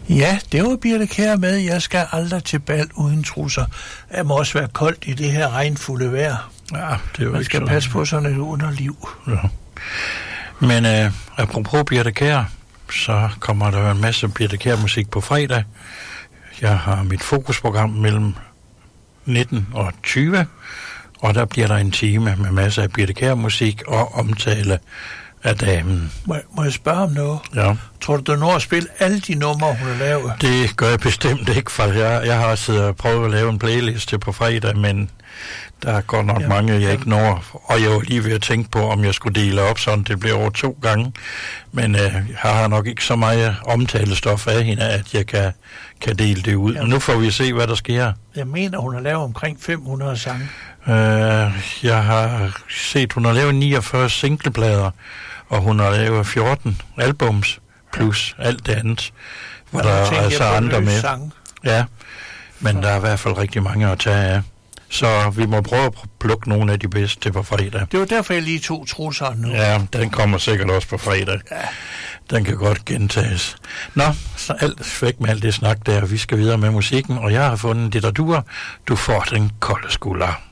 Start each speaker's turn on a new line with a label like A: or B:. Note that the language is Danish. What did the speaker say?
A: Ja, det var Birthe Kjær med. Jeg skal aldrig til bal uden trusser. Det må også være koldt i det her regnfulde vejr.
B: Ja, det er jo
A: Man skal passe på sådan et underliv.
B: Ja. Men apropos Birthe Kjær, så kommer der en masse Birthe Kjær-musik på fredag. Jeg har mit fokusprogram mellem 19 og 20, og der bliver der en time med masser af Birthe Kjær-musik og omtale af damen.
A: Må jeg spørge om noget?
B: Ja.
A: Tror du når at spille alle de numre, hun har lavet?
B: Det gør jeg bestemt ikke, for jeg har siddet og prøvet at lave en playliste på fredag, men der går nok mange, jeg ikke når. Og jeg var lige ved at tænke på, om jeg skulle dele op, sådan det bliver over 2 gange. Men jeg har nok ikke så meget omtalestof af hende, at jeg kan dele det ud. Men nu får vi se, hvad der sker.
A: Jeg mener, hun har lavet omkring 500 sange.
B: Jeg har set, hun har lavet 49 singleplader, og hun har lavet 14 albums, plus alt det andet, hvor der er altså andre med.
A: Sang.
B: Ja, men der er i hvert fald rigtig mange at tage af. Så vi må prøve at plukke nogle af de bedste til på fredag.
A: Det var derfor, jeg lige tog trusseren nu.
B: Ja, den kommer sikkert også på fredag. Ja. Den kan godt gentages. Nå, så alt væk med alt det snak der. Vi skal videre med musikken, og jeg har fundet litteratur. Du får den kolde skulder.